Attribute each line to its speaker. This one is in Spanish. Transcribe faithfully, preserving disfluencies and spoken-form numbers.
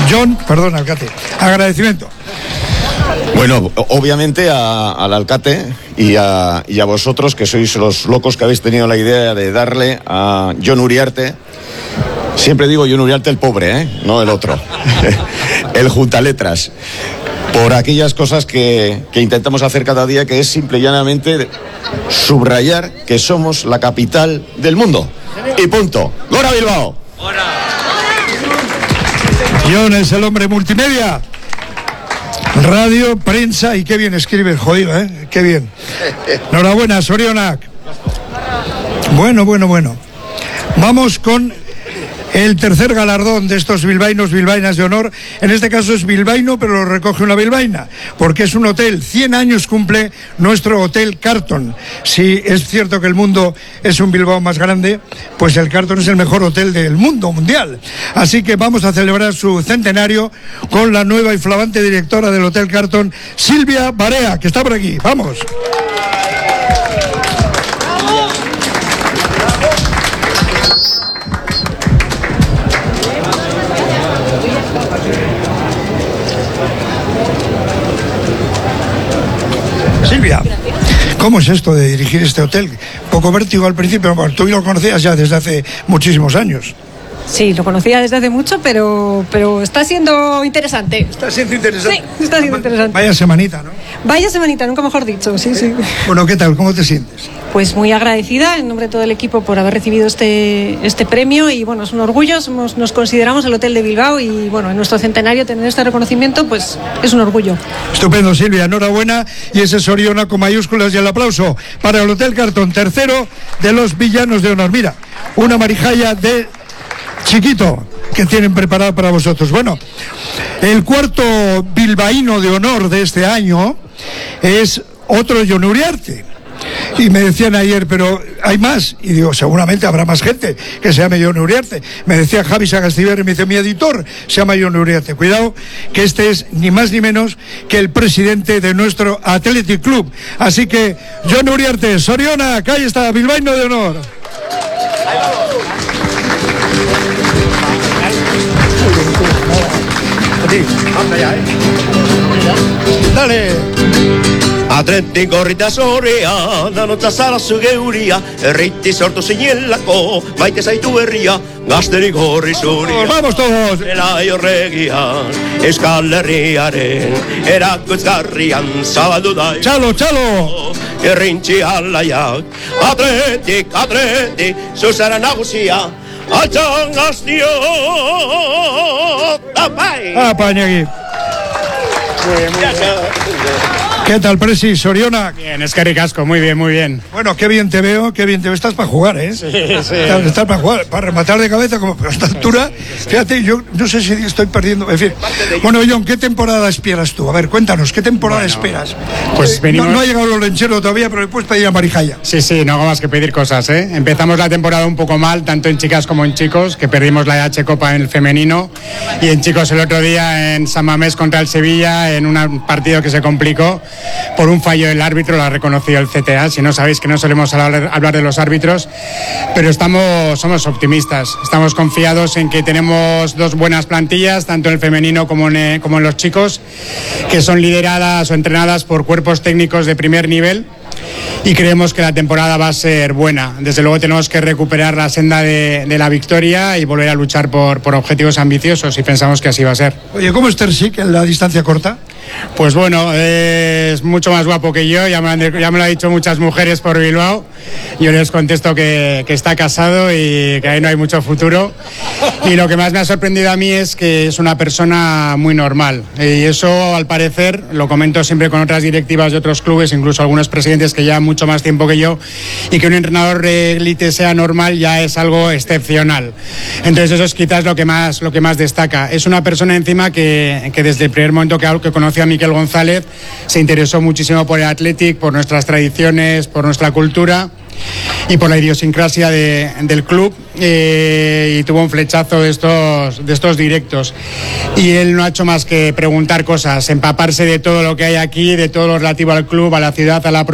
Speaker 1: John, perdón, Alcate, agradecimiento.
Speaker 2: Bueno, obviamente a, al Alcate y a, y a vosotros, que sois los locos que habéis tenido la idea de darle a Jon Uriarte. Siempre digo Jon Uriarte el pobre, ¿eh? No el otro. El juntaletras. Por aquellas cosas que, que intentamos hacer cada día, que es simple y llanamente subrayar que somos la capital del mundo. Y punto. ¡Gora Bilbao!
Speaker 1: Jon es el hombre multimedia. Radio, prensa, y qué bien escribe el jodido, ¿eh? Qué bien. Enhorabuena, Sorionak. Bueno, bueno, bueno. Vamos con el tercer galardón de estos bilbaínos, bilbaínas de honor. En este caso es bilbaíno, pero lo recoge una bilbaína, porque es un hotel. cien años cumple nuestro Hotel Carlton. Si es cierto que el mundo es un Bilbao más grande, pues el Carlton es el mejor hotel del mundo mundial. Así que vamos a celebrar su centenario con la nueva y flamante directora del Hotel Carlton, Silvia Barea, que está por aquí. Vamos. Silvia, ¿cómo es esto de dirigir este hotel? Poco vértigo al principio, bueno, tú lo conocías ya desde hace muchísimos años.
Speaker 3: Sí, lo conocía desde hace mucho, pero, pero está siendo interesante.
Speaker 1: Está siendo interesante.
Speaker 3: Sí, está siendo interesante.
Speaker 1: Vaya semanita, ¿no?
Speaker 3: Vaya semanita, nunca mejor dicho, sí, sí.
Speaker 1: Bueno, ¿qué tal? ¿Cómo te sientes?
Speaker 3: Pues muy agradecida en nombre de todo el equipo por haber recibido este, este premio y bueno, es un orgullo, somos, nos consideramos el Hotel de Bilbao y bueno, en nuestro centenario tener este reconocimiento pues es un orgullo.
Speaker 1: Estupendo, Silvia, enhorabuena, y ese Soriona con mayúsculas y el aplauso para el Hotel Carlton, tercero de los villanos de honor. Mira, una marijalla de chiquito que tienen preparado para vosotros. Bueno, el cuarto bilbaíno de honor de este año es otro Jon Uriarte. Y me decían ayer, pero hay más. Y digo, seguramente habrá más gente que se llame Jon Uriarte. Me decía Javi Sagastiberri, me dice, mi editor se llama Jon Uriarte. Cuidado, que este es ni más ni menos que el presidente de nuestro Athletic Club. Así que, Jon Uriarte, Soriona, acá está, bilbaíno de honor. Dale.
Speaker 4: Athletic gorrita zorea, danotza zara zugeuria, erriti sortu zinelako, maite zaitu herria, gazterik gorri zuria.
Speaker 1: Vamos todos.
Speaker 4: Elai horregian, Euskal Herriaren, erakutzgarrian zabaldu da.
Speaker 1: Txalo, txalo.
Speaker 4: Errintzi alaiak, Athletic, Athletic, zuzara nagusia, altxan gaztio, tapai.
Speaker 1: Ah, Pañagui. ¿Qué tal, Presi? Soriona.
Speaker 5: Bien, es que ricasco, muy bien, muy bien.
Speaker 1: Bueno, qué bien te veo, qué bien te veo. Estás para jugar, ¿eh?
Speaker 5: Sí, sí.
Speaker 1: Estás, estás para jugar, para rematar de cabeza, como a esta altura. Sí, sí, sí. Fíjate, yo no sé si estoy perdiendo. En fin. Bueno, Jon, ¿qué temporada esperas tú? A ver, cuéntanos, ¿qué temporada bueno, esperas?
Speaker 5: Pues venimos...
Speaker 1: no, no ha llegado el Olenchero todavía, pero le puedes pedir a Marijaya.
Speaker 5: Sí, sí, no hago más que pedir cosas, ¿eh? Empezamos la temporada un poco mal, tanto en chicas como en chicos, que perdimos la H Copa en el femenino, y en chicos el otro día en San Mamés contra el Sevilla, en un partido que se complicó por un fallo del árbitro, lo ha reconocido el C T A. Si no sabéis que no solemos hablar, hablar de los árbitros, pero estamos, somos optimistas, estamos confiados en que tenemos dos buenas plantillas, tanto en el femenino como en, como en los chicos, que son lideradas o entrenadas por cuerpos técnicos de primer nivel. Y creemos que la temporada va a ser buena. Desde luego tenemos que recuperar la senda de, de la victoria y volver a luchar por, por objetivos ambiciosos, y pensamos que así va a ser.
Speaker 1: Oye, ¿cómo es Terzic en la distancia corta?
Speaker 5: Pues bueno, es mucho más guapo que yo, ya me, han, ya me lo han dicho muchas mujeres por Bilbao. Yo les contesto que, que está casado y que ahí no hay mucho futuro. Y lo que más me ha sorprendido a mí es que es una persona muy normal. Y eso, al parecer, lo comento siempre con otras directivas de otros clubes, incluso algunos presidentes que llevan mucho más tiempo que yo, y que un entrenador de élite sea normal ya es algo excepcional. Entonces eso es quizás lo que más, lo que más destaca. Es una persona encima que, que desde el primer momento que, que conoció a Miquel González se interesó muchísimo por el Athletic, por nuestras tradiciones, por nuestra cultura y por la idiosincrasia de, del club, eh, y tuvo un flechazo de estos, de estos directos, y él no ha hecho más que preguntar cosas, empaparse de todo lo que hay aquí, de todo lo relativo al club, a la ciudad, a la